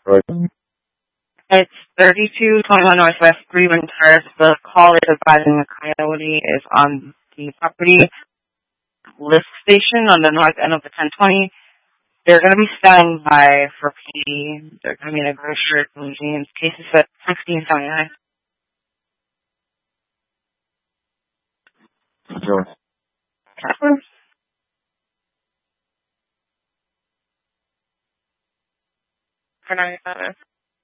Right. It's 3221 Northwest Greenland Terrace. The call is advising the coyote is on the property lift station on the north end of the 1020. They're going to be standing by for PD. They're going to be in a grocery James. Case is at 1679. Okay. For 97.